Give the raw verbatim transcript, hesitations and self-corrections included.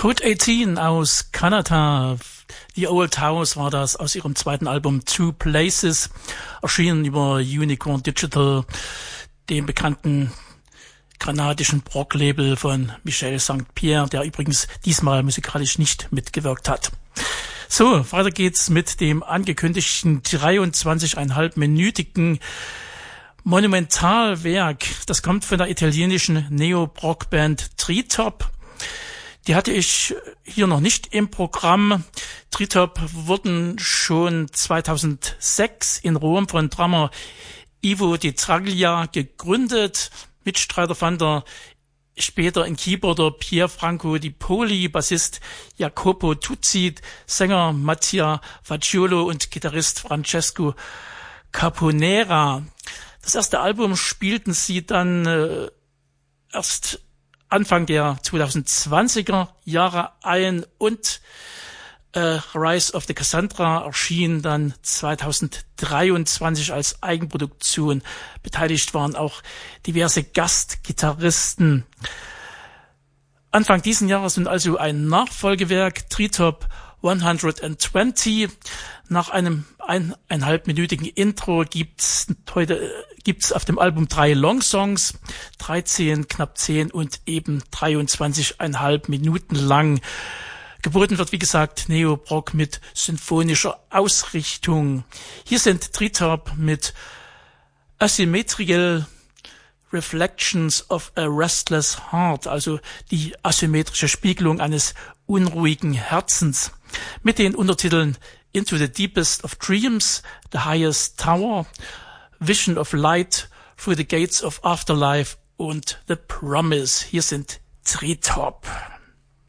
Code achtzehn aus Kanada. The Old House war das aus ihrem zweiten Album Two Places, erschienen über Unicorn Digital, dem bekannten kanadischen Prog-Label von Michel Sankt Pierre, der übrigens diesmal musikalisch nicht mitgewirkt hat. So, weiter geht's mit dem angekündigten dreiundzwanzig-einhalb-minütigen Monumentalwerk. Das kommt von der italienischen Neo-Prog-Band Treetop. Die hatte ich hier noch nicht im Programm. Treetop wurden schon zweitausendsechs in Rom von Drummer Ivo Di Traglia gegründet. Mitstreiter fand er später in Keyboarder Pier Franco Di Poli, Bassist Jacopo Tuzzi, Sänger Mattia Facciolo und Gitarrist Francesco Caponera. Das erste Album spielten sie dann äh, erst Anfang der zweitausendzwanziger Jahre ein und äh, Rise of the Cassandra erschien dann zweitausenddreiundzwanzig als Eigenproduktion. Beteiligt waren auch diverse Gastgitarristen. Anfang diesen Jahres nun also ein Nachfolgewerk, Treetop hundertzwanzig. Nach einem eineinhalbminütigen Intro gibt's heute gibt's auf dem Album drei Longsongs, dreizehn, knapp zehn und eben dreiundzwanzig Komma fünf Minuten lang. Geboten wird, wie gesagt, Neo-Prog mit symphonischer Ausrichtung. Hier sind Treetop mit Asymmetrical Reflections of a Restless Heart, also die asymmetrische Spiegelung eines unruhigen Herzens, mit den Untertiteln Into the Deepest of Dreams, The Highest Tower, Vision of Light, Through the Gates of Afterlife und The Promise. Hier sind Treetop.